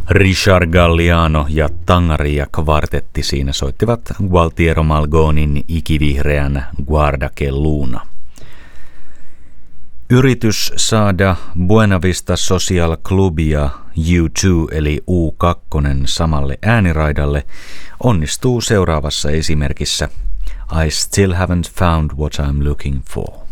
Richard Galliano ja Tangaria kvartetti siinä soittivat Gualtiero Malgonin ikivihreän Guarda che Luna. Yritys saada Buena Vista Social Club ja U2 eli U2 samalle ääniraidalle onnistuu seuraavassa esimerkissä I Still Haven't Found What I'm Looking For.